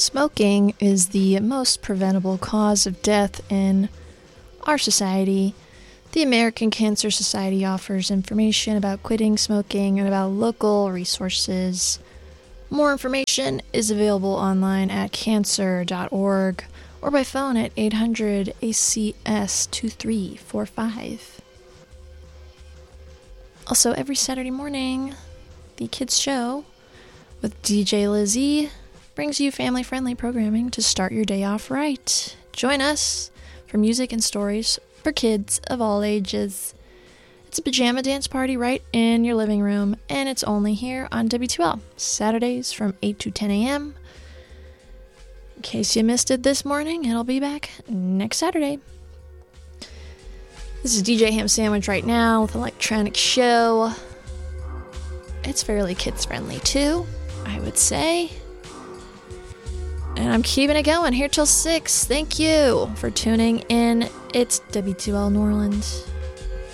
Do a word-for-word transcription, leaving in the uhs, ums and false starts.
Smoking is the most preventable cause of death in our society. The American Cancer Society offers information about quitting smoking and about local resources. More information is available online at cancer dot org or by phone at eight hundred A C S two three four five. Also, every Saturday morning, the Kids Show with D J Lizzie brings you family-friendly programming to start your day off right. Join us for music and stories for kids of all ages. It's a pajama dance party right in your living room, and it's only here on W two L, Saturdays from eight to ten a.m. In case you missed it this morning, it'll be back next Saturday. This is D J Ham Sandwich right now with Electronic Show. It's fairly kids-friendly too, I would say. And I'm keeping it going here till six. Thank you for tuning in. It's W two L New Orleans.